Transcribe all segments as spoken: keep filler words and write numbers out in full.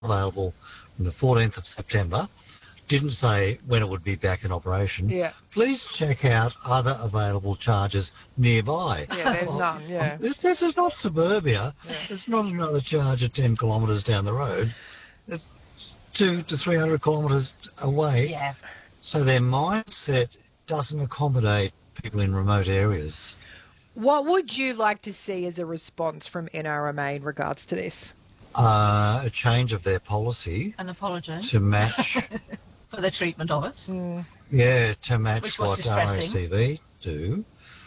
available from the fourteenth of September. Didn't say when it would be back in operation. Yeah. Please check out other available charges nearby. Yeah, there's none, yeah. This, this is not suburbia. Yeah. It's not another charge at ten kilometres down the road. It's two to three hundred kilometres away. Yeah. So their mindset doesn't accommodate people in remote areas. What would you like to see as a response from N R M A in regards to this? Uh, a change of their policy An apology to match, for the treatment of us. Mm. yeah, to match Which was what R A distressing. C V do.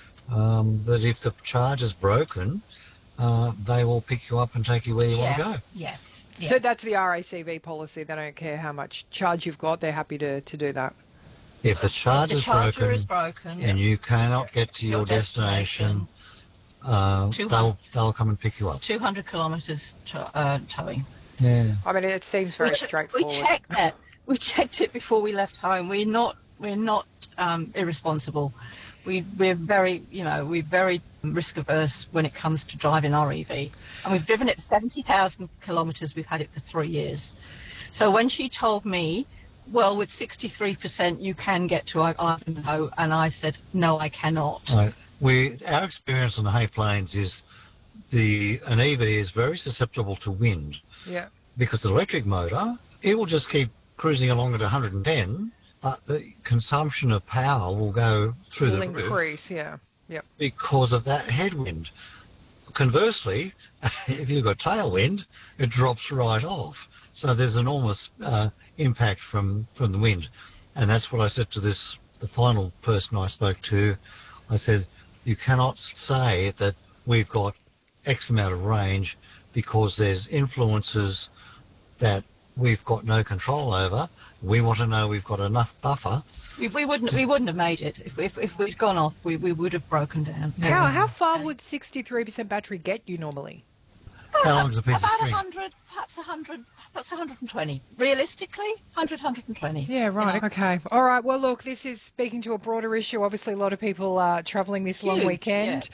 Um, that if the charge is broken, uh, they will pick you up and take you where you Yeah. want to go. Yeah. Yeah. So that's the R A C V policy. They don't care how much charge you've got. They're happy to, to do that. If the charge the is charger broken, is broken and you cannot get to your, Your destination, destination, uh, two they'll hundred they'll come and pick you up. two hundred kilometres to, uh, towing. Yeah. I mean, it seems very we, che- straightforward. we checked that. We checked it before we left home. We're not we're not um, irresponsible. We we're very you know we're very risk averse when it comes to driving our E V, and we've driven it seventy thousand kilometres. We've had it for three years. So when she told me, well, with sixty-three percent you can get to Ivanhoe, and I said, no, I cannot. Right. We our experience on the Hay Plains is the an E V is very susceptible to wind Yeah. because the electric motor, it will just keep cruising along at one hundred and ten, but the consumption of power will go through Will the roof increase, yeah. Yep. because of that headwind. Conversely, if you've got tailwind, it drops right off. So there's enormous uh, impact from, from the wind. And that's what I said to this, the final person I spoke to. I said, you cannot say that we've got X amount of range because there's influences that we've got no control over. We want to know we've got enough buffer. We, we wouldn't we wouldn't have made it if if, if we'd gone off. We, we would have broken down. How how far would sixty-three percent battery get you normally? How long is a piece About of string? a hundred, perhaps a hundred, perhaps a hundred and twenty. Realistically, hundred, hundred and twenty. Yeah, right. You know? Okay. All right. Well, look, this is speaking to a broader issue. Obviously, a lot of people are travelling this long Huge, weekend.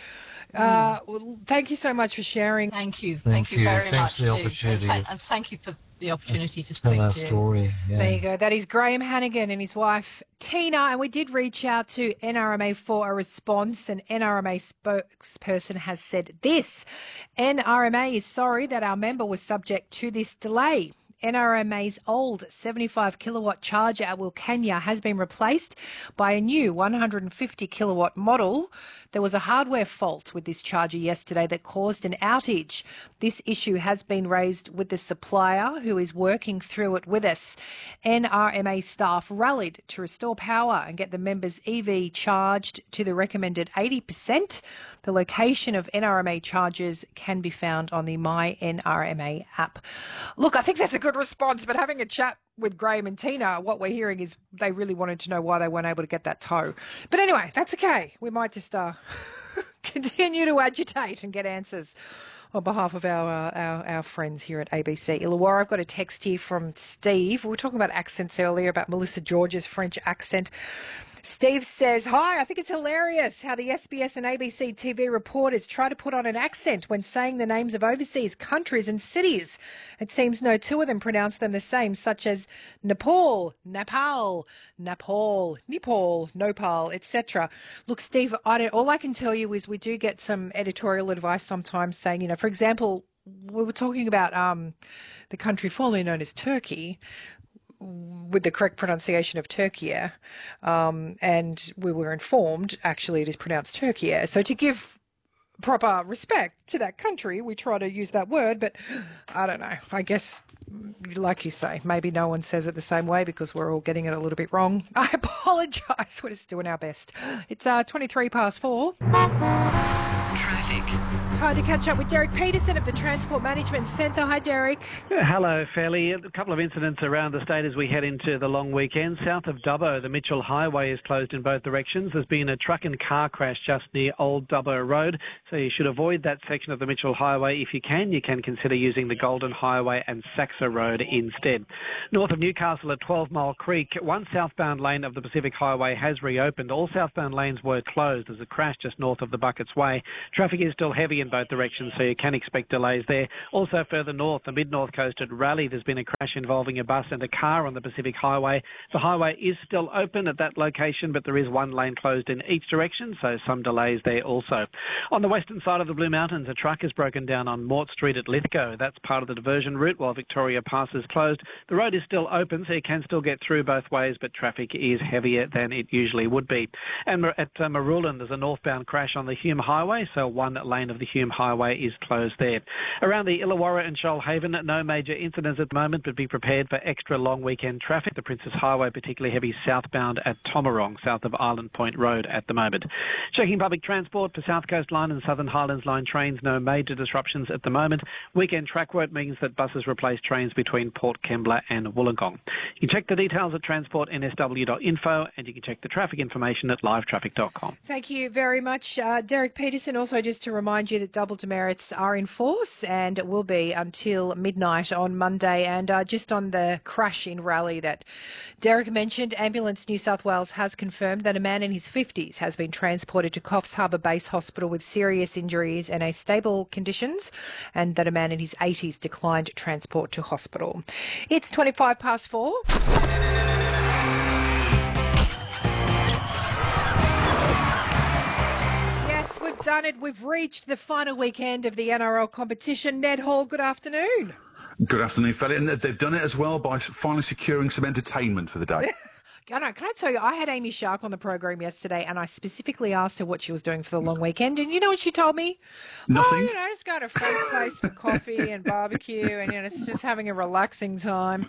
Uh, well, thank you so much for sharing. Thank you, Thank thank, you you. very Thanks much. for the Steve. opportunity. and, th- and thank you for the opportunity to Tell speak our to you. story. Yeah. There you go. That is Graham Hannigan and his wife Tina, and we did reach out to N R M A for a response, and N R M A spokesperson has said this. N R M A is sorry that our member was subject to this delay. N R M A's old seventy-five kilowatt charger at Wilcannia has been replaced by a new one hundred fifty kilowatt model. There was a hardware fault with this charger yesterday that caused an outage. This issue has been raised with the supplier, who is working through it with us. N R M A staff rallied to restore power and get the members' E V charged to the recommended eighty percent. The location of N R M A chargers can be found on the My N R M A app. Look, I think that's a good response, but having a chat with Graham and Tina, what we're hearing is they really wanted to know why they weren't able to get that tow. But anyway, that's okay. We might just uh, continue to agitate and get answers on behalf of our, uh, our our friends here at A B C Illawarra. I've got a text here from Steve. We were talking about accents earlier, about Melissa George's French accent. Steve says, hi, I think it's hilarious how the S B S and A B C T V reporters try to put on an accent when saying the names of overseas countries and cities. It seems no two of them pronounce them the same, such as Nepal, Nepal, Nepal, Nepal, Nopal, et cetera. Look, Steve, I don't, all I can tell you is we do get some editorial advice sometimes saying, you know, for example, we were talking about um, the country formerly known as Turkey, with the correct pronunciation of Turkey, um, and we were informed actually it is pronounced Turkey. So to give proper respect to that country, we try to use that word, but I don't know. I guess, like you say, maybe no one says it the same way because we're all getting it a little bit wrong. I apologise. We're just doing our best. It's uh, twenty-three past four. Traffic. Time to catch up with Derek Peterson of the Transport Management Centre. Hi, Derek. Hello, Fairley. A couple of incidents around the state as we head into the long weekend. South of Dubbo, the Mitchell Highway is closed in both directions. There's been a truck and car crash just near Old Dubbo Road, so you should avoid that section of the Mitchell Highway. If you can, you can consider using the Golden Highway and Saxa Road instead. North of Newcastle at twelve Mile Creek, one southbound lane of the Pacific Highway has reopened. All southbound lanes were closed as a crash just north of the Buckets Way. Traffic is still heavy in both directions, so you can expect delays there. Also further north, the mid-north coast at Raleigh, there's been a crash involving a bus and a car on the Pacific Highway. The highway is still open at that location, but there is one lane closed in each direction, so some delays there also. On the western side of the Blue Mountains, a truck has broken down on Mort Street at Lithgow. That's part of the diversion route while Victoria Pass is closed. The road is still open, so you can still get through both ways, but traffic is heavier than it usually would be. And at uh, Marulan, there's a northbound crash on the Hume Highway, so one lane of the Hume Highway is closed there. Around the Illawarra and Shoalhaven, no major incidents at the moment, but be prepared for extra long weekend traffic. The Princess Highway particularly heavy southbound at Tomarong, south of Island Point Road at the moment. Checking public transport for South Coast Line and Southern Highlands Line trains, no major disruptions at the moment. Weekend track work means that buses replace trains between Port Kembla and Wollongong. You can check the details at transport n s w dot info and you can check the traffic information at live traffic dot com. Thank you very much, uh, Derek Peterson. Also, just to remind you that double demerits are in force and it will be until midnight on Monday. And uh, just on the crash in Raleigh that Derek mentioned, Ambulance New South Wales has confirmed that a man in his fifties has been transported to Coffs Harbour Base Hospital with serious injuries and a stable conditions, and that a man in his eighties declined transport to hospital. It's twenty-five past four. We've done it. We've reached the final weekend of the N R L competition. Ned Hall, good afternoon. Good afternoon, fella. And they've done it as well by finally securing some entertainment for the day. I know, can I tell you, I had Amy Shark on the program yesterday and I specifically asked her what she was doing for the long weekend. And you know what she told me? Nothing. Oh, you know, just going to a friend's place for coffee and barbecue and, you know, it's just having a relaxing time.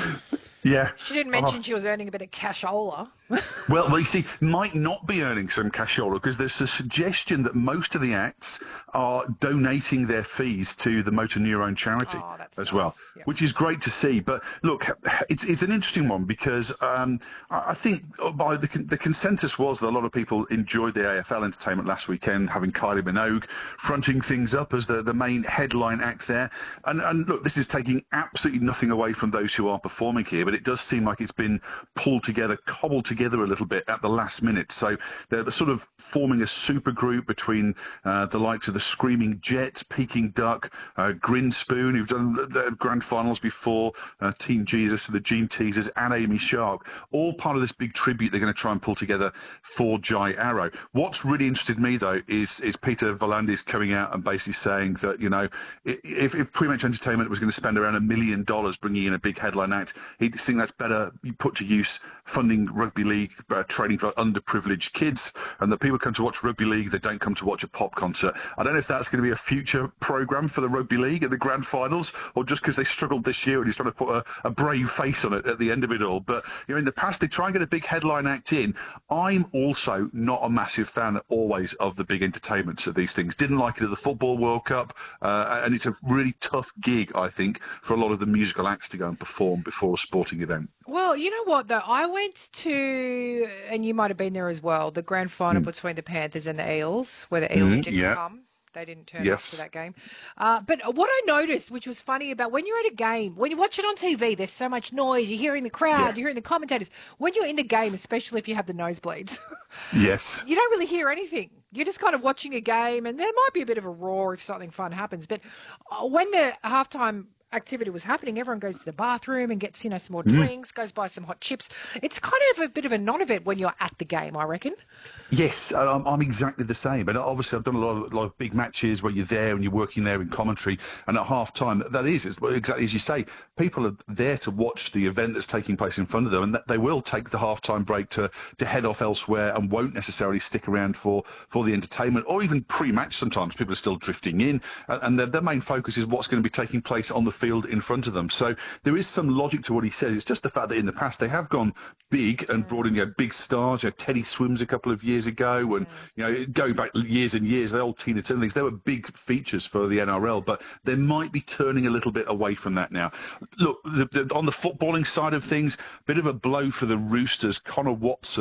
Yeah. She didn't mention oh. she was earning a bit of cashola. well, well, you see, might not be earning some cashola because there's a suggestion that most of the acts are donating their fees to the Motor Neurone charity oh, as nice. well, yep. which is great to see. But look, it's it's an interesting one because um, I think by the the consensus was that a lot of people enjoyed the A F L entertainment last weekend, having Kylie Minogue fronting things up as the, the main headline act there. And, and look, this is taking absolutely nothing away from those who are performing here, but it does seem like it's been pulled together, cobbled together a little bit at the last minute. So they're sort of forming a super group between uh, the likes of the Screaming Jets, Peking Duck, uh, Grinspoon, who've done the grand finals before, uh, Team Jesus, the Gene Teasers, and Amy Shark, all part of this big tribute they're going to try and pull together for Jai Arrow. What's really interested me, though, is is Peter Volandis coming out and basically saying that, you know, if, if Pre-Match Entertainment was going to spend around a million dollars bringing in a big headline act, he'd think that's better put to use funding rugby league uh, training for underprivileged kids, and that people come to watch rugby league, they don't come to watch a pop concert. I don't know if that's going to be a future programme for the rugby league at the grand finals, or just because they struggled this year and he's trying to put a, a brave face on it at the end of it all. But you know, in the past they try and get a big headline act in. I'm also not a massive fan always of the big entertainments of these things. Didn't like it at the Football World Cup, uh, and it's a really tough gig, I think, for a lot of the musical acts to go and perform before a sporting event. Well, you know what, though? I went to, and you might have been there as well, the grand final mm. between the Panthers and the Eels, where the Eels mm, didn't yeah. come. They didn't turn yes. up to that game. Uh, but what I noticed, which was funny about when you're at a game, when you watch it on T V, there's so much noise. You're hearing the crowd, yeah. you're hearing the commentators. When you're in the game, especially if you have the nosebleeds, yes, you don't really hear anything. You're just kind of watching a game, and there might be a bit of a roar if something fun happens. But when the halftime activity was happening, everyone goes to the bathroom and gets, you know, some more drinks, mm. goes buy some hot chips. It's kind of a bit of a non-event when you're at the game, I reckon. Yes, I'm, I'm exactly the same. And obviously I've done a lot of, a lot of big matches where you're there and you're working there in commentary, and at half time, that is, is exactly as you say, people are there to watch the event that's taking place in front of them, and that they will take the half-time break to, to head off elsewhere and won't necessarily stick around for, for the entertainment, or even pre-match sometimes. People are still drifting in, and, and their, their main focus is what's going to be taking place on the field in front of them. So there is some logic to what he says. It's just the fact that in the past they have gone big and brought in, you know, big stars. You know, Teddy Swims a couple of years ago, and you know, going back years and years, the old Tina Turner things, they were big features for the N R L, but they might be turning a little bit away from that now. Look, the, the, on the footballing side of things, bit of a blow for the Roosters. Connor Watson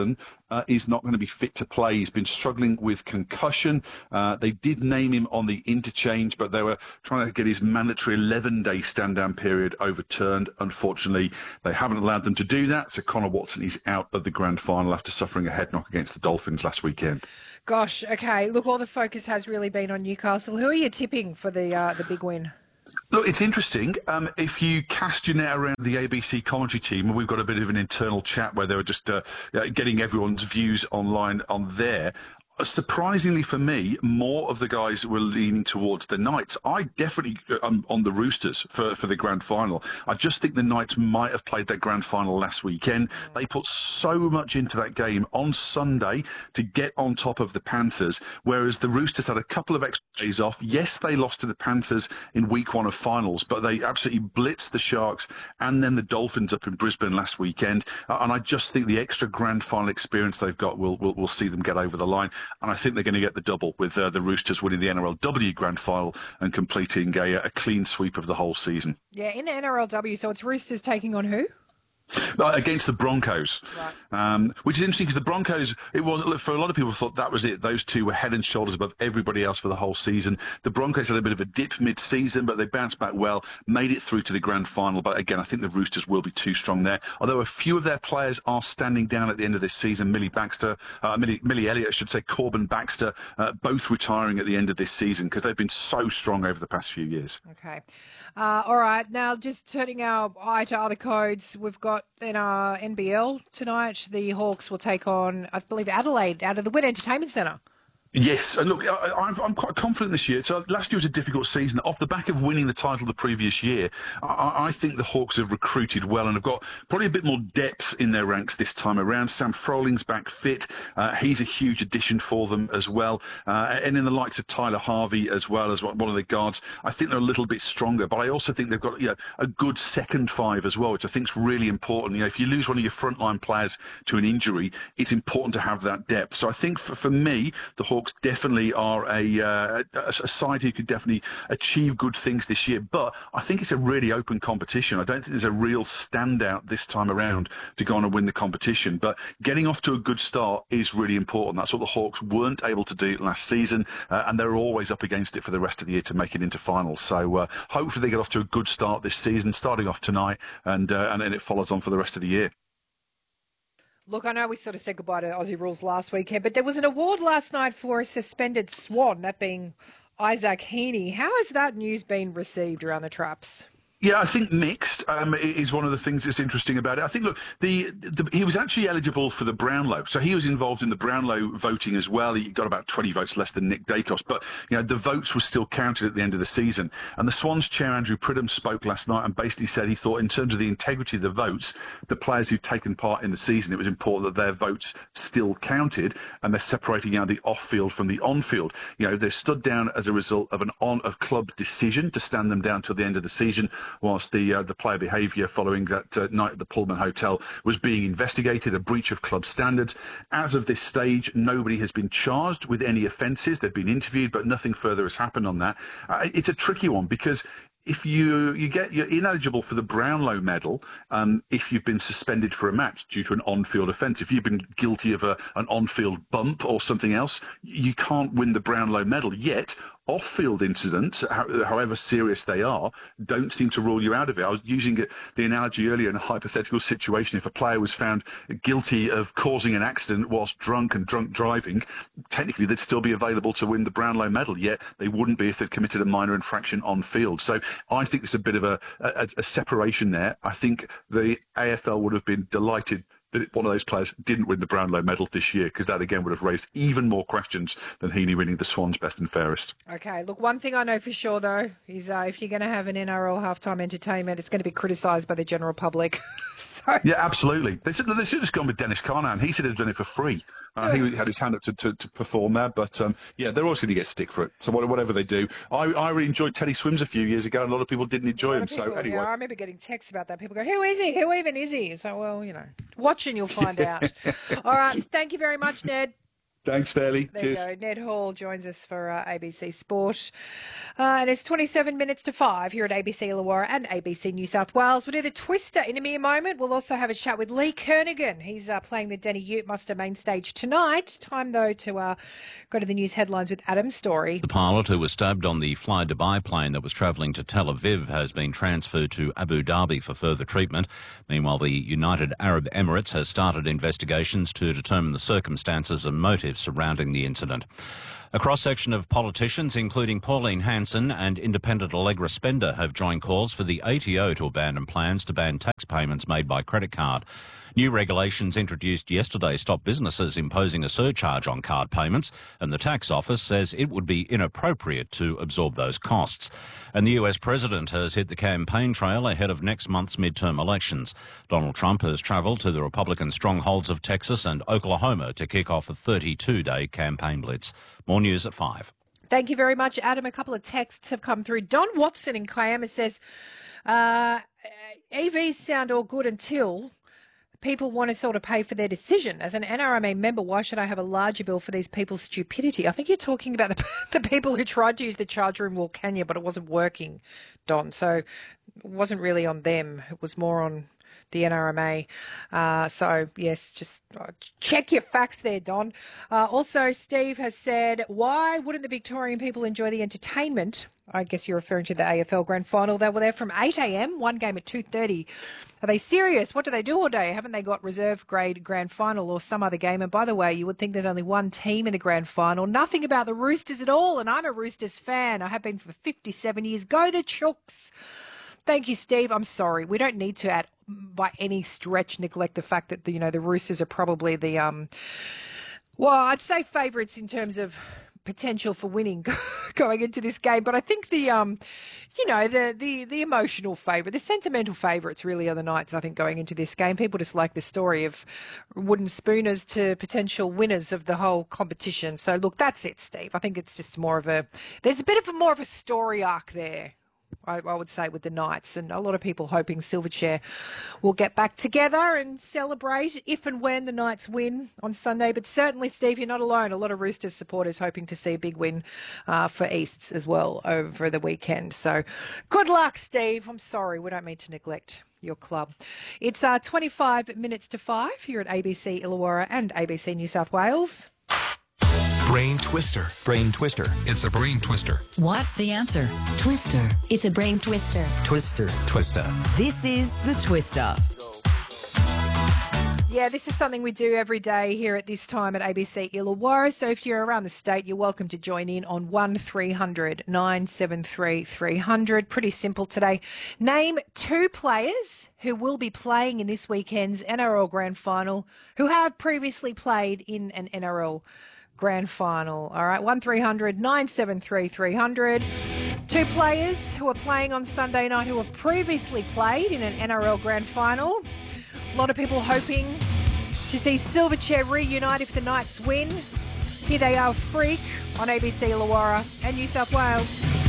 uh, is not going to be fit to play. He's been struggling with concussion. Uh, they did name him on the interchange, but they were trying to get his mandatory eleven-day stand-down period overturned. Unfortunately, they haven't allowed them to do that, so Connor Watson is out of the grand final after suffering a head knock against the Dolphins last weekend. Gosh, okay. Look, all the focus has really been on Newcastle. Who are you tipping for the uh, the big win? Look, it's interesting. Um, if you cast your net around the A B C commentary team, and we've got a bit of an internal chat where they were just uh, uh, getting everyone's views online on there. Surprisingly for me, more of the guys were leaning towards the Knights. I definitely am on the Roosters for, for the grand final. I just think the Knights might have played that grand final last weekend. They put so much into that game on Sunday to get on top of the Panthers, whereas the Roosters had a couple of extra days off. Yes, they lost to the Panthers in week one of finals, but they absolutely blitzed the Sharks and then the Dolphins up in Brisbane last weekend. Uh, and I just think the extra grand final experience they've got will, will, will see them get over the line. And I think they're going to get the double with uh, the Roosters winning the N R L W Grand Final and completing a, a clean sweep of the whole season. Yeah, in the N R L W, so it's Roosters taking on who? Against the Broncos, right. um, which is interesting because the Broncos, it was for a lot of people thought that was it. Those two were head and shoulders above everybody else for the whole season. The Broncos had a bit of a dip mid-season, but they bounced back well, made it through to the grand final. But again, I think the Roosters will be too strong there. Although a few of their players are standing down at the end of this season. Millie Baxter, uh, Millie, Millie Elliott, I should say, Corbin Baxter, uh, both retiring at the end of this season because they've been so strong over the past few years. Okay. Uh, all right. Now, just turning our eye to other codes, we've got in our N B L tonight, the Hawks will take on, I believe, Adelaide out of the Wynn Entertainment Centre. Yes, and look, I, I'm, I'm quite confident this year. So last year was a difficult season. Off the back of winning the title the previous year, I, I think the Hawks have recruited well and have got probably a bit more depth in their ranks this time around. Sam Froling's back fit. Uh, he's a huge addition for them as well. Uh, and in the likes of Tyler Harvey as well as one of the guards, I think they're a little bit stronger. But I also think they've got you know, a good second five as well, which I think is really important. You know, if you lose one of your frontline players to an injury, it's important to have that depth. So I think for, for me, the Hawks definitely are a, uh, a side who could definitely achieve good things this year. But I think it's a really open competition. I don't think there's a real standout this time around to go on and win the competition. But getting off to a good start is really important. That's what the Hawks weren't able to do last season, uh, and they're always up against it for the rest of the year to make it into finals. So uh, hopefully they get off to a good start this season, starting off tonight, and uh, and then it follows on for the rest of the year. Look, I know we sort of said goodbye to Aussie Rules last weekend, but there was an award last night for a suspended Swan, that being Isaac Heaney. How has that news been received around the traps? Yeah, I think mixed um, is one of the things that's interesting about it. I think, look, the, the he was actually eligible for the Brownlow. So he was involved in the Brownlow voting as well. He got about twenty votes less than Nick Dacos. But, you know, the votes were still counted at the end of the season. And the Swans chair, Andrew Pridham, spoke last night and basically said he thought in terms of the integrity of the votes, the players who'd taken part in the season, it was important that their votes still counted, and they're separating out the off-field from the on-field. You know, they're stood down as a result of an on a club decision to stand them down till the end of the season, whilst the uh, the player behaviour following that uh, night at the Pullman Hotel was being investigated, a breach of club standards. As of this stage, nobody has been charged with any offences. They've been interviewed, but nothing further has happened on that. Uh, it's a tricky one because if you you get you're ineligible for the Brownlow medal um, if you've been suspended for a match due to an on-field offence. If you've been guilty of a, an on-field bump or something else, you can't win the Brownlow medal. Yet off-field incidents, however serious they are, don't seem to rule you out of it. I was using the analogy earlier in a hypothetical situation. If a player was found guilty of causing an accident whilst drunk and drunk driving, technically they'd still be available to win the Brownlow medal, yet they wouldn't be if they'd committed a minor infraction on field. So I think there's a bit of a, a, a separation there. I think the A F L would have been delighted that one of those players didn't win the Brownlow medal this year, because that again would have raised even more questions than Heaney winning the Swans best and fairest. Okay, look, one thing I know for sure though is uh, if you're going to have an N R L halftime entertainment, it's going to be criticised by the general public. so Yeah, absolutely. They should, they should have just gone with Dennis Carnan. He should have done it for free. Uh, he had his hand up to, to, to perform there, but um, yeah, they're always going to get stick for it. So whatever they do, I, I really enjoyed Teddy Swims a few years ago, and a lot of people didn't enjoy him. People, so anyway, yeah, I remember getting texts about that. People go, "Who is he? Who even is he?" So well, you know, watch and you'll find out. All right, thank you very much, Ned. Thanks, Fairly. There Cheers. you go. Ned Hall joins us for uh, A B C Sport. Uh, and it's twenty-seven minutes to five here at A B C Illawarra and A B C New South Wales. We'll do the Twister in a mere moment. We'll also have a chat with Lee Kernaghan. He's uh, playing the Denny Ute Muster main stage tonight. Time, though, to uh, go to the news headlines with Adam's story. The pilot who was stabbed on the Fly Dubai plane that was travelling to Tel Aviv has been transferred to Abu Dhabi for further treatment. Meanwhile, the United Arab Emirates has started investigations to determine the circumstances and motives surrounding the incident. A cross-section of politicians, including Pauline Hanson and independent Allegra Spender, have joined calls for the A T O to abandon plans to ban tax payments made by credit card. New regulations introduced yesterday stop businesses imposing a surcharge on card payments, and the tax office says it would be inappropriate to absorb those costs. And the U S president has hit the campaign trail ahead of next month's midterm elections. Donald Trump has travelled to the Republican strongholds of Texas and Oklahoma to kick off a thirty-two day campaign blitz. More news at five. Thank you very much, Adam. A couple of texts have come through. Don Watson in Kiama says, uh, E Vs sound all good until people want to sort of pay for their decision. As an N R M A member, why should I have a larger bill for these people's stupidity? I think you're talking about the, the people who tried to use the charge room Wilcannia, but it wasn't working, Don. So it wasn't really on them. It was more on the N R M A. Uh, so, yes, just uh, check your facts there, Don. Uh, also, Steve has said, why wouldn't the Victorian people enjoy the entertainment? I guess you're referring to the A F L Grand Final. They were there from eight a m, one game at two thirty. Are they serious? What do they do all day? Haven't they got reserve grade Grand Final or some other game? And by the way, you would think there's only one team in the Grand Final. Nothing about the Roosters at all, and I'm a Roosters fan. I have been for fifty-seven years. Go the Chooks! Thank you, Steve. I'm sorry. We don't need to, at by any stretch, neglect the fact that the, you know the Roosters are probably the um. Well, I'd say favourites in terms of potential for winning going into this game, but I think the um, you know the the the emotional favourite, the sentimental favourites really are the Knights. I think going into this game, people just like the story of wooden spooners to potential winners of the whole competition. So look, that's it, Steve. I think it's just more of a there's a bit of a more of a story arc there. I, I would say with the Knights, and a lot of people hoping Silverchair will get back together and celebrate if and when the Knights win on Sunday. But certainly, Steve, you're not alone. A lot of Roosters supporters hoping to see a big win uh, for Easts as well over the weekend. So good luck, Steve. I'm sorry, we don't mean to neglect your club. It's uh, twenty-five minutes to five here at A B C Illawarra and A B C New South Wales. Brain Twister. Brain Twister. It's a brain twister. What's the answer? Twister. It's a brain twister. Twister. Twister. This is the Twister. Yeah, this is something we do every day here at this time at A B C Illawarra. So if you're around the state, you're welcome to join in on one three hundred nine seven three three hundred. Pretty simple today. Name two players who will be playing in this weekend's N R L Grand Final who have previously played in an N R L Grand Final. All right, one three hundred nine seven three three hundred. Two players who are playing on Sunday night who have previously played in an N R L Grand Final. A lot of people hoping to see Silverchair reunite if the Knights win. Here they are, Freak on A B C Illawarra and New South Wales.